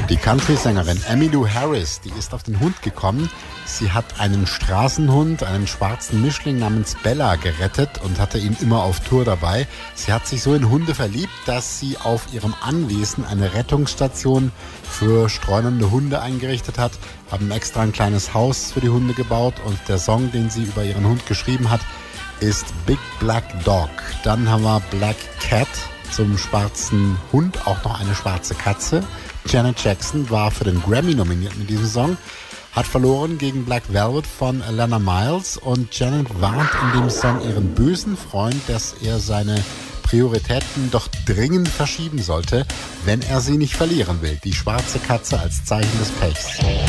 Die Country-Sängerin Emmylou Harris, die ist auf den Hund gekommen. Sie hat einen Straßenhund, einen schwarzen Mischling namens Bella gerettet und hatte ihn immer auf Tour dabei. Sie hat sich so in Hunde verliebt, dass sie auf ihrem Anwesen eine Rettungsstation für streunende Hunde eingerichtet hat, haben extra ein kleines Haus für die Hunde gebaut und der Song, den sie über ihren Hund geschrieben hat, ist Big Black Dog. Dann haben wir Black Cat, zum schwarzen Hund auch noch eine schwarze Katze. Janet Jackson war für den Grammy nominiert mit diesem Song, hat verloren gegen Black Velvet von Alana Miles und Janet warnt in dem Song ihren bösen Freund, dass er seine Prioritäten doch dringend verschieben sollte, wenn er sie nicht verlieren will. Die schwarze Katze als Zeichen des Pechs.